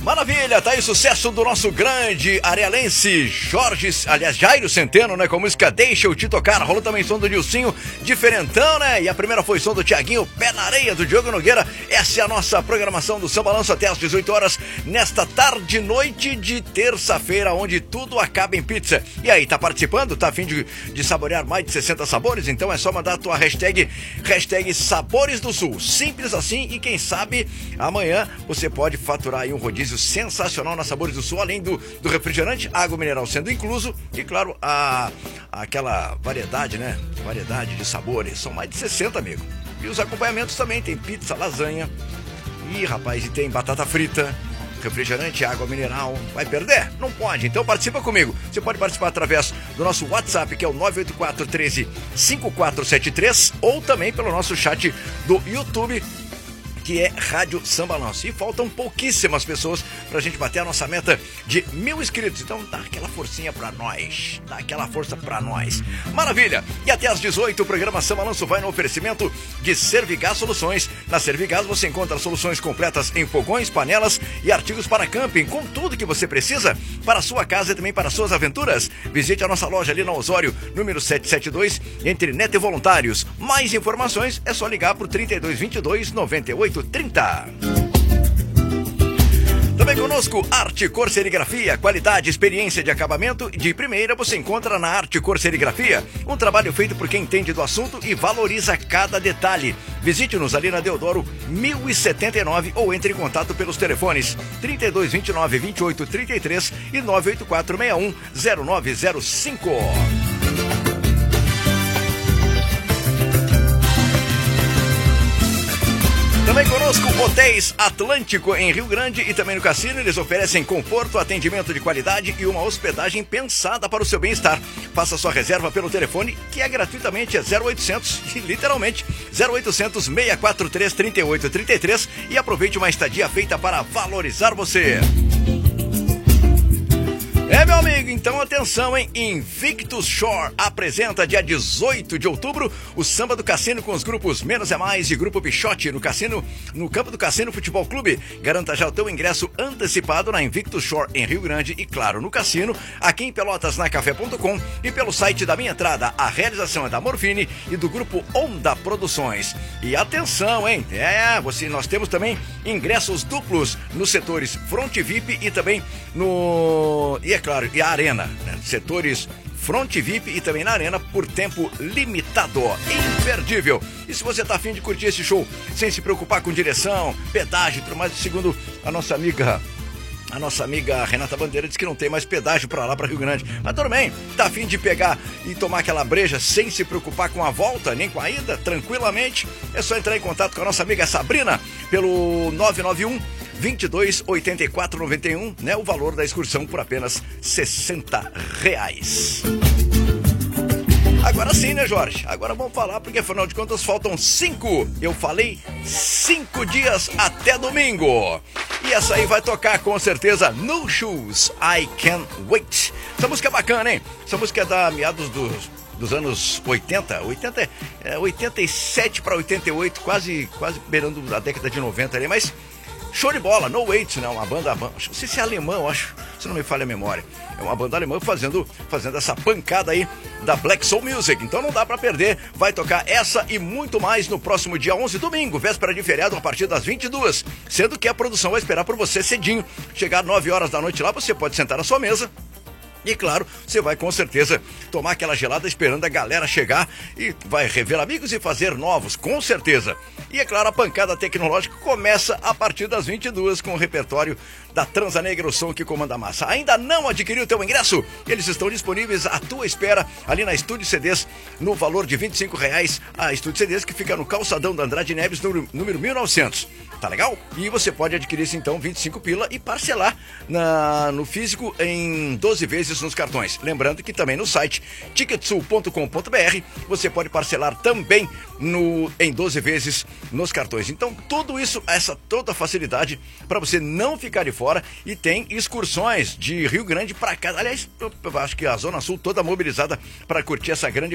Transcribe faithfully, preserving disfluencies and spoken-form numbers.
Maravilha, tá aí o sucesso do nosso grande arealense Jorge, aliás, Jairo Centeno, né, com a música Deixa Eu Te Tocar. Rolou também som do Nilcinho, diferentão, né, e a primeira foi som do Tiaguinho, Pé na Areia, do Diogo Nogueira. Essa é a nossa programação do Samba Balanço até às dezoito horas, nesta tarde, noite de terça-feira, onde tudo acaba em pizza. E aí, tá participando? Tá a fim de, de saborear mais de sessenta sabores? Então é só mandar a tua hashtag, hashtag Sabores do Sul. Simples assim, e quem sabe amanhã você pode faturar aí um rodízio sensacional na Sabores do Sul, além do, do refrigerante, água mineral sendo incluso e, claro, a, aquela variedade, né? Variedade de sabores. São mais de sessenta, amigo. E os acompanhamentos também, tem pizza, lasanha. Ih, rapaz, e tem batata frita, refrigerante, água mineral. Vai perder? Não pode. Então participa comigo. Você pode participar através do nosso WhatsApp, que é o nove oito quatro, um três, cinco quatro sete três, ou também pelo nosso chat do YouTube, que é Rádio Samba Balanço. E faltam pouquíssimas pessoas pra gente bater a nossa meta de mil inscritos. Então dá aquela forcinha pra nós. Dá aquela força pra nós. Maravilha! E até às dezoito, o programa Samba Balanço vai no oferecimento de Servigás Soluções. Na Servigás você encontra soluções completas em fogões, panelas e artigos para camping, com tudo que você precisa para a sua casa e também para suas aventuras. Visite a nossa loja ali na Osório, número setecentos e setenta e dois, entre Neto e Voluntários. Mais informações é só ligar pro trinta e dois, vinte e dois, noventa e oito trinta. Também conosco, Arte Cor Serigrafia, qualidade, experiência de acabamento de primeira você encontra na Arte Cor Serigrafia. Um trabalho feito por quem entende do assunto e valoriza cada detalhe. Visite-nos ali na Deodoro mil e setenta e nove ou entre em contato pelos telefones trinta e dois, vinte e nove, vinte e oito, trinta e três e nove oito quatro, seis um, zero nove zero cinco. Também conosco, Hotéis Atlântico em Rio Grande e também no Cassino. Eles oferecem conforto, atendimento de qualidade e uma hospedagem pensada para o seu bem-estar. Faça sua reserva pelo telefone, que é gratuitamente, é zero oitocentos, literalmente, zero oitocentos, seis quatro três, três oito três três, e aproveite uma estadia feita para valorizar você. É, meu amigo, então atenção, hein? Invictus Shore apresenta dia dezoito de outubro o Samba do Cassino com os grupos Menos é Mais e Grupo Pichote no Cassino, no campo do Cassino Futebol Clube. Garanta já o teu ingresso antecipado na Invictus Shore em Rio Grande e, claro, no Cassino, aqui em Pelotas, na café ponto com e pelo site da Minha Entrada. A realização é da Morfine e do Grupo Onda Produções. E atenção, hein? É, você, nós temos também ingressos duplos nos setores Front V I P e também no... E é claro, e a Arena, né? Setores Front V I P e também na Arena por tempo limitado. Imperdível. E se você tá afim de curtir esse show sem se preocupar com direção, pedágio, tudo mais, segundo a nossa amiga... A nossa amiga Renata Bandeira diz que não tem mais pedágio pra lá, pra Rio Grande. Mas tudo bem, tá afim de pegar e tomar aquela breja sem se preocupar com a volta, nem com a ida, tranquilamente, é só entrar em contato com a nossa amiga Sabrina pelo nove nove um, vinte e dois, oitenta e quatro, noventa e um, né? O valor da excursão por apenas sessenta reais. Agora sim, né, Jorge? Agora vamos falar, porque afinal de contas faltam cinco. Eu falei cinco dias até domingo. E essa aí vai tocar com certeza No Shoes, I Can't Wait. Essa música é bacana, hein? Essa música é da meados dos, dos anos oitenta, oitenta, é, oitenta e sete para oitenta e oito, quase, quase beirando a década de noventa ali, mas show de bola, No Wait, né? Uma banda, não sei se é alemã, eu acho, se não me falha a memória. É uma banda alemã fazendo, fazendo essa pancada aí da Black Soul Music. Então não dá pra perder. Vai tocar essa e muito mais no próximo dia onze, domingo, véspera de feriado, a partir das vinte e duas. Sendo que a produção vai esperar por você cedinho. Chegar nove horas da noite lá, você pode sentar na sua mesa. E claro, você vai com certeza tomar aquela gelada esperando a galera chegar e vai rever amigos e fazer novos, com certeza. E é claro, a pancada tecnológica começa a partir das vinte e duas com o repertório da Transa Negra, o som que comanda a massa. Ainda não adquiriu o teu ingresso? Eles estão disponíveis à tua espera ali na Estúdio C Ds no valor de vinte e cinco reais. A Estúdio C Ds que fica no calçadão da Andrade Neves, número, número mil e novecentos. Tá legal? E você pode adquirir esse então vinte e cinco pila e parcelar na, no físico em doze vezes nos cartões. Lembrando que também no site ticketsul ponto com ponto br você pode parcelar também no, em doze vezes nos cartões. Então tudo isso, essa toda facilidade para você não ficar de fora, e tem excursões de Rio Grande para cá. Aliás, eu acho que a Zona Sul toda mobilizada para curtir essa grande